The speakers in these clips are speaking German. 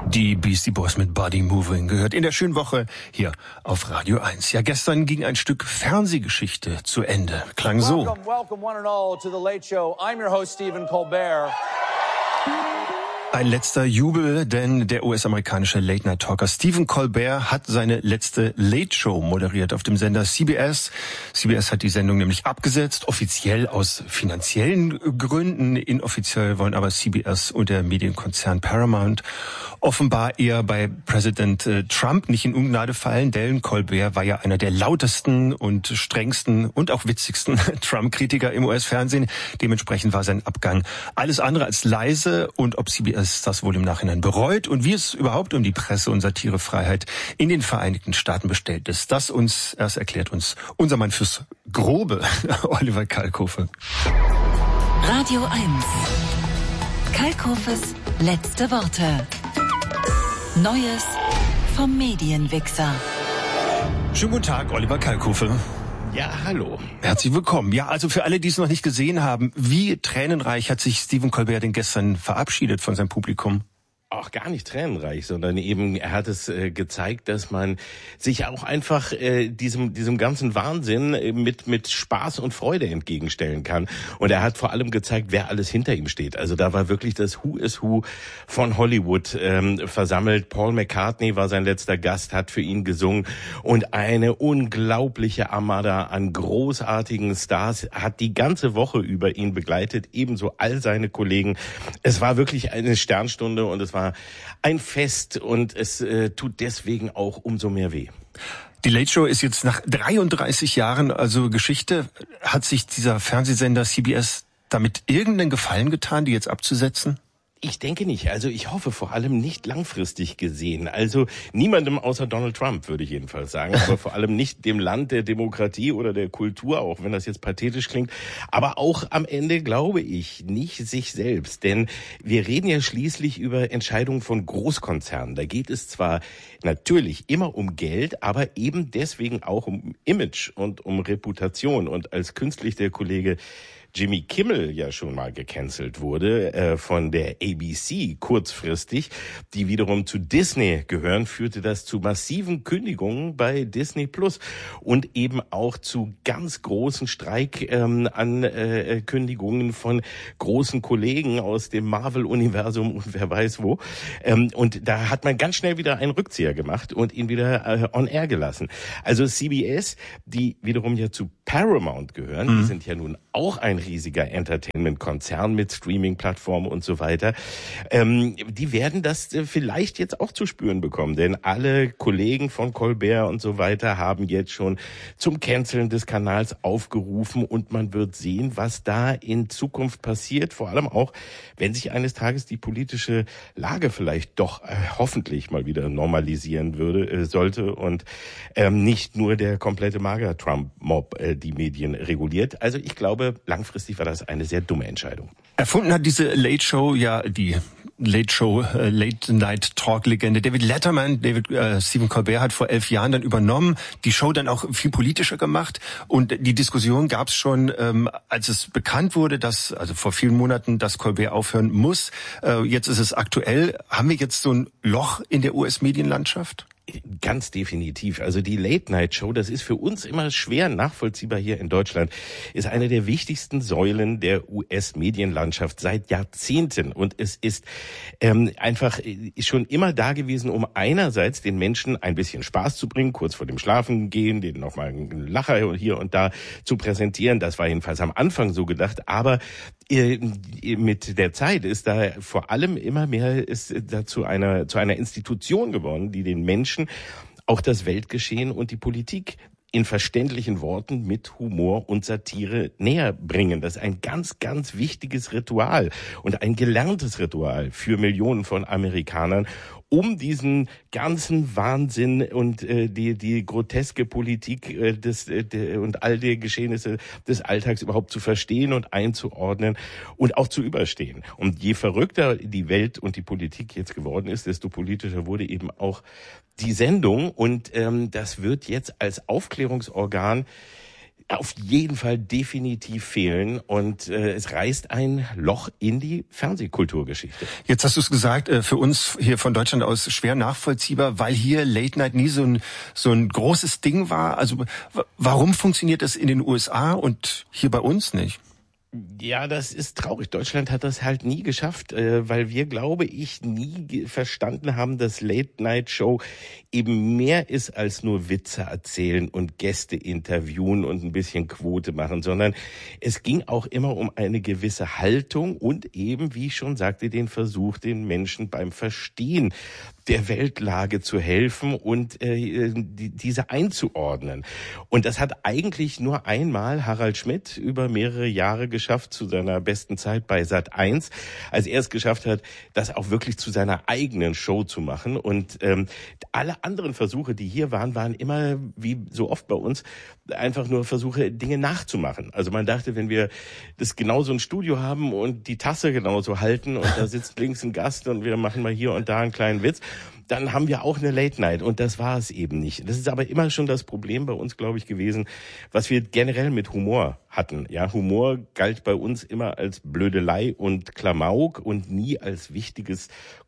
Die Beastie Boys mit Body Moving gehört in der schönen Woche hier auf Radio 1. Ja, gestern ging ein Stück Fernsehgeschichte zu Ende. Klang so. Welcome one and all to The Late Show. I'm your host Stephen Colbert. Ein letzter Jubel, denn der US-amerikanische Late-Night-Talker Stephen Colbert hat seine letzte Late-Show moderiert auf dem Sender CBS. CBS hat die Sendung nämlich abgesetzt, offiziell aus finanziellen Gründen. Inoffiziell wollen aber CBS und der Medienkonzern Paramount offenbar eher bei Präsident Trump nicht in Ungnade fallen, denn Colbert war ja einer der lautesten und strengsten und auch witzigsten Trump-Kritiker im US-Fernsehen. Dementsprechend war sein Abgang alles andere als leise, und ob CBS das wohl im Nachhinein bereut und wie es überhaupt um die Presse- und Satirefreiheit in den Vereinigten Staaten bestellt ist, das erklärt uns unser Mann fürs Grobe, Oliver Kalkofe. Radio 1. Kalkofes letzte Worte. Neues vom Medienwichser. Schönen guten Tag, Oliver Kalkofe. Ja, hallo. Herzlich willkommen. Ja, also für alle, die es noch nicht gesehen haben, wie tränenreich hat sich Stephen Colbert denn gestern verabschiedet von seinem Publikum? Auch gar nicht tränenreich, sondern eben er hat es gezeigt, dass man sich auch einfach diesem ganzen Wahnsinn mit Spaß und Freude entgegenstellen kann. Und er hat vor allem gezeigt, wer alles hinter ihm steht. Also da war wirklich das Who is Who von Hollywood versammelt. Paul McCartney war sein letzter Gast, hat für ihn gesungen, und eine unglaubliche Armada an großartigen Stars hat die ganze Woche über ihn begleitet, ebenso all seine Kollegen. Es war wirklich eine Sternstunde und es war ein Fest, und es tut deswegen auch umso mehr weh. Die Late Show ist jetzt nach 33 Jahren also Geschichte. Hat sich dieser Fernsehsender CBS damit irgendeinen Gefallen getan, die jetzt abzusetzen? Ich denke nicht. Also ich hoffe vor allem nicht langfristig gesehen. Also niemandem außer Donald Trump, würde ich jedenfalls sagen. Aber vor allem nicht dem Land der Demokratie oder der Kultur, auch wenn das jetzt pathetisch klingt. Aber auch am Ende glaube ich nicht sich selbst. Denn wir reden ja schließlich über Entscheidungen von Großkonzernen. Da geht es zwar natürlich immer um Geld, aber eben deswegen auch um Image und um Reputation. Und als künstlich der Kollege Jimmy Kimmel ja schon mal gecancelt wurde von der ABC kurzfristig, die wiederum zu Disney gehören, führte das zu massiven Kündigungen bei Disney Plus und eben auch zu ganz großen Streikankündigungen von großen Kollegen aus dem Marvel-Universum und wer weiß wo. Und da hat man ganz schnell wieder einen Rückzieher gemacht und ihn wieder on air gelassen. Also CBS, die wiederum ja zu Paramount gehören, die sind ja nun auch ein riesiger Entertainment-Konzern mit Streaming-Plattformen und so weiter. Die werden das vielleicht jetzt auch zu spüren bekommen, denn alle Kollegen von Colbert und so weiter haben jetzt schon zum Canceln des Kanals aufgerufen, und man wird sehen, was da in Zukunft passiert, vor allem auch, wenn sich eines Tages die politische Lage vielleicht doch hoffentlich mal wieder normalisieren sollte und nicht nur der komplette MAGA-Trump-Mob die Medien reguliert. Also ich glaube, langfristig war das eine sehr dumme Entscheidung. Erfunden hat diese Late Show ja die Late-Night-Talk-Legende David Letterman. Stephen Colbert hat vor 11 Jahren dann übernommen, die Show dann auch viel politischer gemacht, und die Diskussion gab es schon, als es bekannt wurde, also vor vielen Monaten, dass Colbert aufhören muss. Jetzt ist es aktuell. Haben wir jetzt so ein Loch in der US-Medienlandschaft? Ganz definitiv. Also die Late-Night-Show, das ist für uns immer schwer nachvollziehbar hier in Deutschland, ist eine der wichtigsten Säulen der US-Medienlandschaft seit Jahrzehnten. Und es ist einfach schon immer da gewesen, um einerseits den Menschen ein bisschen Spaß zu bringen, kurz vor dem Schlafengehen, denen nochmal einen Lacher hier und da zu präsentieren. Das war jedenfalls am Anfang so gedacht. Aber mit der Zeit ist da vor allem immer mehr zu einer Institution geworden, die den Menschen auch das Weltgeschehen und die Politik in verständlichen Worten mit Humor und Satire näher bringen. Das ist ein ganz, ganz wichtiges Ritual und ein gelerntes Ritual für Millionen von Amerikanern, um diesen ganzen Wahnsinn und die groteske Politik und all die Geschehnisse des Alltags überhaupt zu verstehen und einzuordnen und auch zu überstehen. Und je verrückter die Welt und die Politik jetzt geworden ist, desto politischer wurde eben auch die Sendung. Und das wird jetzt als Aufklärungsorgan auf jeden Fall definitiv fehlen und es reißt ein Loch in die Fernsehkulturgeschichte. Jetzt hast du es gesagt, für uns hier von Deutschland aus schwer nachvollziehbar, weil hier Late Night nie so ein großes Ding war. Also warum funktioniert das in den USA und hier bei uns nicht? Ja, das ist traurig. Deutschland hat das halt nie geschafft, weil wir, glaube ich, nie verstanden haben, dass Late-Night-Show eben mehr ist als nur Witze erzählen und Gäste interviewen und ein bisschen Quote machen, sondern es ging auch immer um eine gewisse Haltung und eben, wie ich schon sagte, den Versuch, den Menschen beim Verstehen der Weltlage zu helfen und diese einzuordnen. Und das hat eigentlich nur einmal Harald Schmidt über mehrere Jahre geschafft, zu seiner besten Zeit bei Sat.1, als er es geschafft hat, das auch wirklich zu seiner eigenen Show zu machen. Und alle anderen Versuche, die hier waren, waren immer, wie so oft bei uns, einfach nur Versuche, Dinge nachzumachen. Also man dachte, wenn wir das genauso ein Studio haben und die Tasse genauso halten und da sitzt links ein Gast und wir machen mal hier und da einen kleinen Witz, dann haben wir auch eine Late Night und das war es eben nicht. Das ist aber immer schon das Problem bei uns, glaube ich, gewesen, was wir generell mit Humor hatten. Ja, Humor galt bei uns immer als Blödelei und Klamauk und nie als wichtiges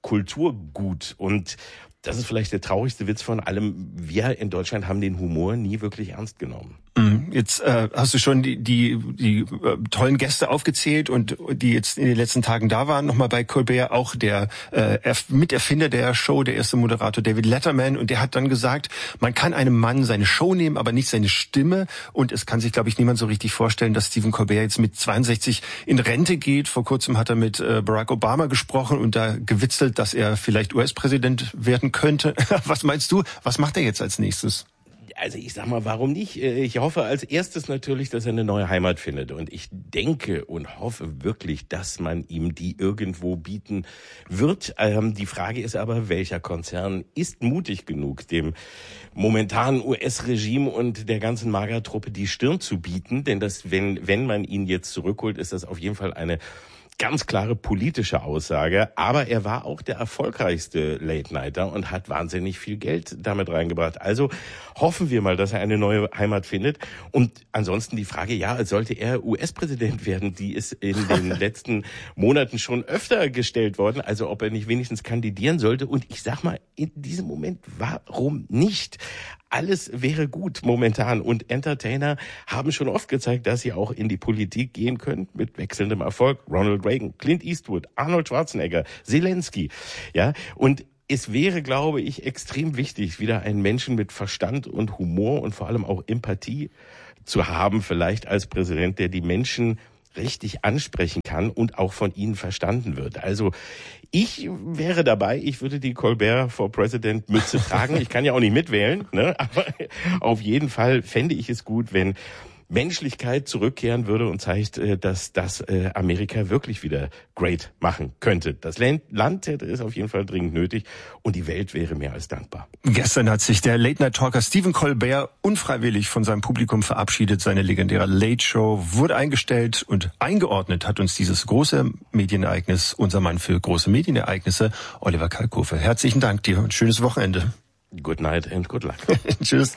Kulturgut. Und das ist vielleicht der traurigste Witz von allem. Wir in Deutschland haben den Humor nie wirklich ernst genommen. Jetzt hast du schon die tollen Gäste aufgezählt und die jetzt in den letzten Tagen da waren. Nochmal bei Colbert auch der Miterfinder der Show, der erste Moderator David Letterman. Und der hat dann gesagt, man kann einem Mann seine Show nehmen, aber nicht seine Stimme. Und es kann sich, glaube ich, niemand so richtig vorstellen, dass Stephen Colbert jetzt mit 62 in Rente geht. Vor kurzem hat er mit Barack Obama gesprochen und da gewitzelt, dass er vielleicht US-Präsident werden könnte. Was meinst du? Was macht er jetzt als nächstes? Also ich sag mal, warum nicht? Ich hoffe als erstes natürlich, dass er eine neue Heimat findet. Und ich denke und hoffe wirklich, dass man ihm die irgendwo bieten wird. Die Frage ist aber, welcher Konzern ist mutig genug, dem momentanen US-Regime und der ganzen MAGA-Truppe die Stirn zu bieten? Denn das, wenn man ihn jetzt zurückholt, ist das auf jeden Fall eine ganz klare politische Aussage, aber er war auch der erfolgreichste Late-Nighter und hat wahnsinnig viel Geld damit reingebracht. Also hoffen wir mal, dass er eine neue Heimat findet. Und ansonsten die Frage, ja, sollte er US-Präsident werden, die ist in den letzten Monaten schon öfter gestellt worden, also ob er nicht wenigstens kandidieren sollte. Und ich sag mal, in diesem Moment, warum nicht? Alles wäre gut momentan und Entertainer haben schon oft gezeigt, dass sie auch in die Politik gehen können mit wechselndem Erfolg. Ronald Reagan, Clint Eastwood, Arnold Schwarzenegger, Zelensky, ja, und es wäre, glaube ich, extrem wichtig, wieder einen Menschen mit Verstand und Humor und vor allem auch Empathie zu haben, vielleicht als Präsident, der die Menschen richtig ansprechen kann und auch von ihnen verstanden wird. Also ich wäre dabei, ich würde die Colbert for President Mütze tragen. Ich kann ja auch nicht mitwählen, ne? Aber auf jeden Fall fände ich es gut, wenn Menschlichkeit zurückkehren würde und zeigt, dass das Amerika wirklich wieder great machen könnte. Das Land hätte es auf jeden Fall dringend nötig und die Welt wäre mehr als dankbar. Gestern hat sich der Late-Night-Talker Stephen Colbert unfreiwillig von seinem Publikum verabschiedet. Seine legendäre Late-Show wurde eingestellt und eingeordnet hat uns dieses große Medienereignis, unser Mann für große Medienereignisse, Oliver Kalkofe. Herzlichen Dank dir und schönes Wochenende. Good night and good luck. Tschüss.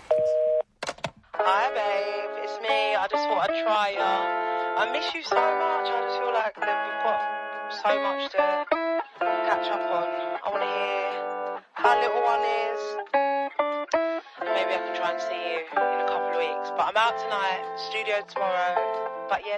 Hi babe, it's me. I just thought I'd try ya. I miss you so much. I just feel like we've got so much to catch up on. I want to hear how little one is. Maybe I can try and see you in a couple of weeks. But I'm out tonight, studio tomorrow. But yeah.